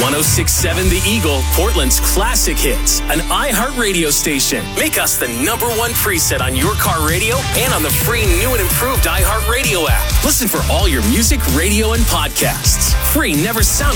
1067 The Eagle, Portland's classic hits, an iHeartRadio station. Make us the #1 preset on your car radio and on the free new and improved iHeartRadio app. Listen for all your music, radio, and podcasts. Free never sounded